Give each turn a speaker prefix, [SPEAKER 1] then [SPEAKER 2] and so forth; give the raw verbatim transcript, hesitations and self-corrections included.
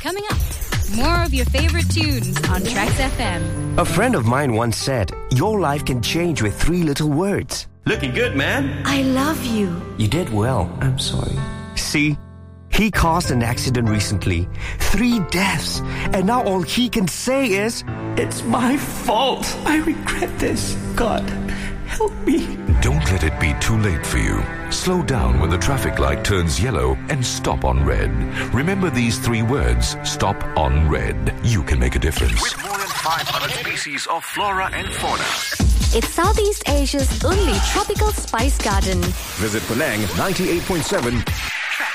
[SPEAKER 1] Coming up, more of your favorite tunes on Tracks F M.
[SPEAKER 2] A friend of mine once said, your life can change with three little words.
[SPEAKER 3] Looking good, man.
[SPEAKER 4] I love you.
[SPEAKER 2] You did well. I'm sorry. See? He caused an accident recently. Three deaths. And now all he can say is, it's my fault. I regret this. God, help me.
[SPEAKER 5] Don't let it be too late for you. Slow down when the traffic light turns yellow and stop on red. Remember these three words. Stop on red. You can make a difference.
[SPEAKER 6] With more than five hundred species of flora and fauna.
[SPEAKER 7] It's Southeast Asia's only tropical spice garden.
[SPEAKER 6] Visit Penang ninety-eight point seven